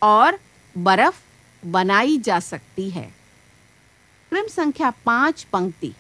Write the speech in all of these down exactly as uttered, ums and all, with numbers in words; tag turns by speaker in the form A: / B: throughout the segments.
A: और बर्फ बनाई जा सकती है। क्रम संख्या पाँच पंक्ति।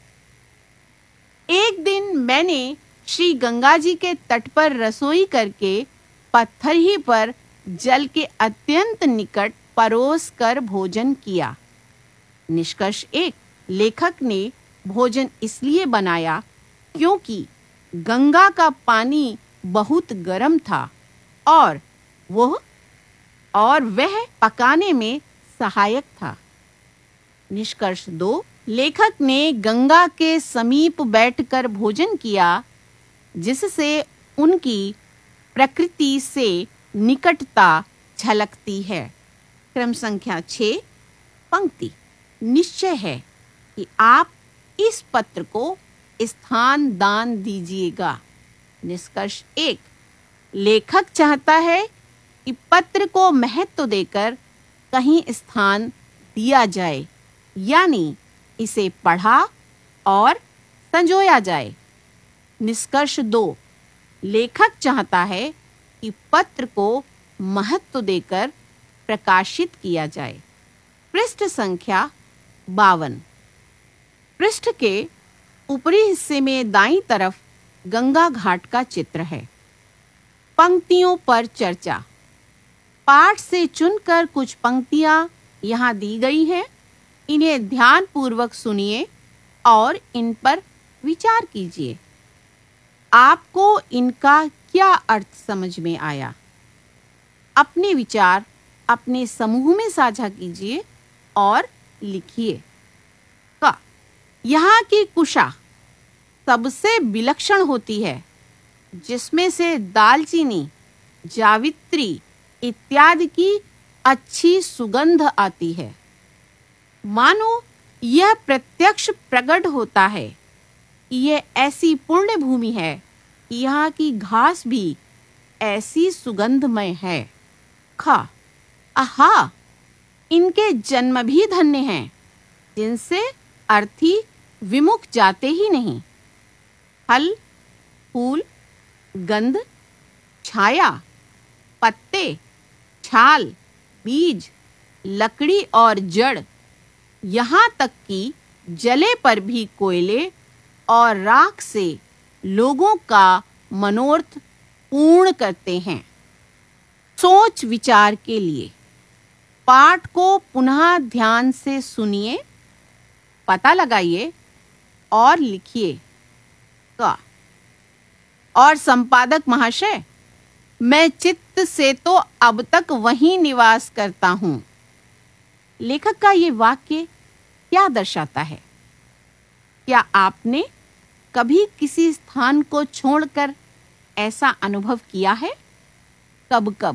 A: एक दिन मैंने श्री गंगा जी के तट पर रसोई करके पत्थर ही पर जल के अत्यंत निकट परोस कर भोजन किया। निष्कर्ष एक, लेखक ने भोजन इसलिए बनाया क्योंकि गंगा का पानी बहुत गर्म था और वह और वह पकाने में सहायक था। निष्कर्ष दो, लेखक ने गंगा के समीप बैठकर भोजन किया जिससे उनकी प्रकृति से निकटता झलकती है। क्रम संख्या छह पंक्ति। निश्चय है कि आप इस पत्र को स्थान दान दीजिएगा। निष्कर्ष एक, लेखक चाहता है कि पत्र को महत्व देकर कहीं स्थान दिया जाए, यानी इसे पढ़ा और संजोया जाए। निष्कर्ष दो, लेखक चाहता है कि पत्र को महत्व देकर प्रकाशित किया जाए। पृष्ठ संख्या बावन। पृष्ठ के ऊपरी हिस्से में दाईं तरफ गंगा घाट का चित्र है। पंक्तियों पर चर्चा। पाठ से चुनकर कुछ पंक्तियां यहाँ दी गई हैं। इन्हें ध्यान पूर्वक सुनिए और इन पर विचार कीजिए। आपको इनका क्या अर्थ समझ में आया? अपने विचार अपने समूह में साझा कीजिए और लिखिए। क, यहाँ की कुशा सबसे विलक्षण होती है, जिसमें से दालचीनी, जावित्री इत्यादि की अच्छी सुगंध आती है। मानो यह प्रत्यक्ष प्रकट होता है कि यह ऐसी पुण्य भूमि है कि यहाँ की घास भी ऐसी सुगंधमय है। ख, आहा, इनके जन्म भी धन्य हैं, जिनसे अर्थी विमुख जाते ही नहीं। फल, फूल, गंध, छाया, पत्ते, छाल, बीज, लकड़ी और जड़, यहाँ तक कि जले पर भी कोयले और राख से लोगों का मनोरथ पूर्ण करते हैं। सोच विचार के लिए पाठ को पुनः ध्यान से सुनिए, पता लगाइए और लिखिए। का और संपादक महाशय, मैं चित्त से तो अब तक वहीं निवास करता हूँ। लेखक का ये वाक्य क्या दर्शाता है? क्या आपने कभी किसी स्थान को छोड़कर ऐसा अनुभव किया है? कब कब?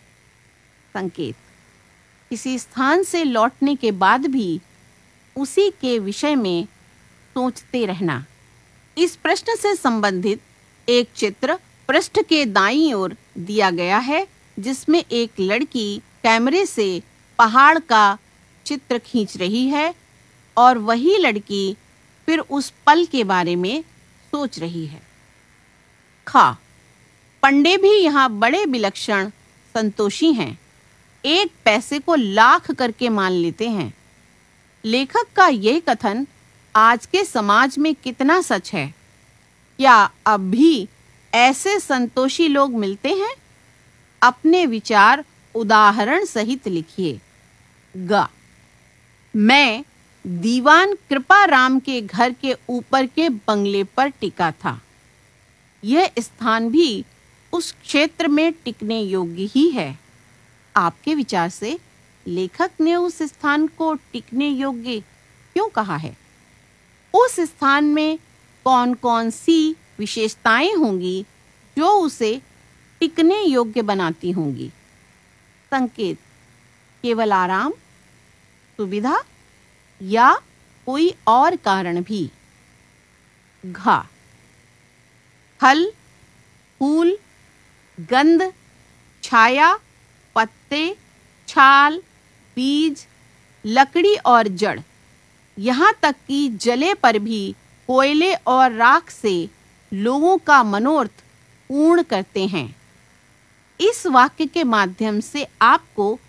A: संकेत, किसी स्थान से लौटने के बाद भी उसी के विषय में सोचते रहना। इस प्रश्न से संबंधित एक चित्र पृष्ठ के दाईं ओर दिया गया है, जिसमें एक लड़की कैमरे से पहाड़ का चित्र खींच रही है और वही लड़की फिर उस पल के बारे में सोच रही है। खा, पंडे भी यहाँ बड़े विलक्षण संतोषी हैं, एक पैसे को लाख करके मान लेते हैं। लेखक का यह कथन आज के समाज में कितना सच है? क्या अब भी ऐसे संतोषी लोग मिलते हैं? अपने विचार उदाहरण सहित लिखिए। ग, मैं दीवान कृपाराम के घर के ऊपर के बंगले पर टिका था। यह स्थान भी उस क्षेत्र में टिकने योग्य ही है। आपके विचार से लेखक ने उस स्थान को टिकने योग्य क्यों कहा है? उस स्थान में कौन-कौन सी विशेषताएं होंगी जो उसे टिकने योग्य बनाती होंगी? संकेत, केवल आराम, सुविधा या कोई और कारण भी? घा, फल, फूल, गंध, छाया, पत्ते, छाल, बीज, लकड़ी और जड़, यहाँ तक कि जले पर भी कोयले और राख से लोगों का मनोरथ पूर्ण करते हैं। इस वाक्य के माध्यम से आपको